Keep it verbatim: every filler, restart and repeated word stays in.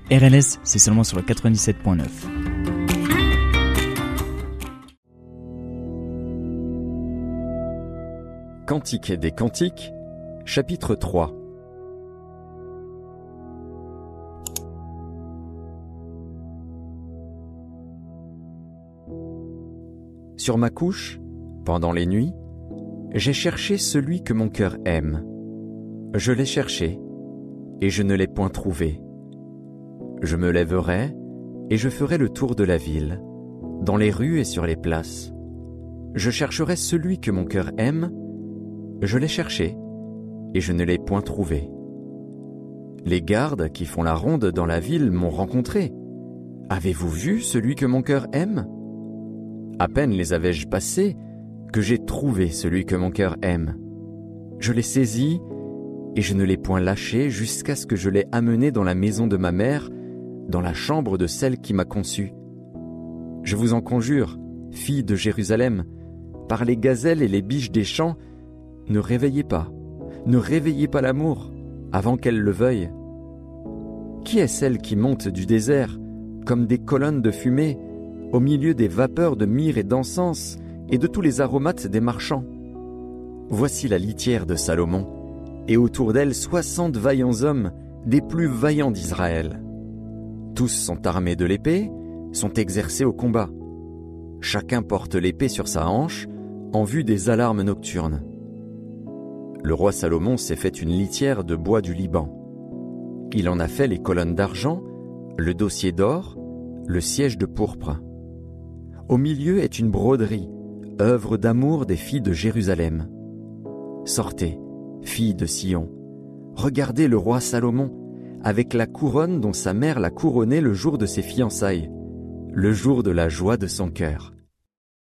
R L S, c'est seulement sur le quatre-vingt-dix-sept point neuf. Cantique des Cantiques, chapitre trois. Sur ma couche, pendant les nuits, j'ai cherché celui que mon cœur aime. Je l'ai cherché, et je ne l'ai point trouvé. Je me lèverai, et je ferai le tour de la ville, dans les rues et sur les places. Je chercherai celui que mon cœur aime. Je l'ai cherché, et je ne l'ai point trouvé. Les gardes qui font la ronde dans la ville m'ont rencontré. Avez-vous vu celui que mon cœur aime ? À peine les avais-je passés que j'ai trouvé celui que mon cœur aime. Je l'ai saisi, et je ne l'ai point lâché jusqu'à ce que je l'ai amené dans la maison de ma mère, dans la chambre de celle qui m'a conçu. Je vous en conjure, filles de Jérusalem, par les gazelles et les biches des champs, ne réveillez pas, ne réveillez pas l'amour, avant qu'elle le veuille. Qui est celle qui monte du désert, comme des colonnes de fumée, au milieu des vapeurs de myrrhe et d'encens, et de tous les aromates des marchands? Voici la litière de Salomon, et autour d'elle soixante vaillants hommes, des plus vaillants d'Israël. Tous sont armés de l'épée, sont exercés au combat. Chacun porte l'épée sur sa hanche, en vue des alarmes nocturnes. Le roi Salomon s'est fait une litière de bois du Liban. Il en a fait les colonnes d'argent, le dossier d'or, le siège de pourpre. Au milieu est une broderie, œuvre d'amour des filles de Jérusalem. Sortez, filles de Sion, regardez le roi Salomon, avec la couronne dont sa mère l'a couronné le jour de ses fiançailles, le jour de la joie de son cœur.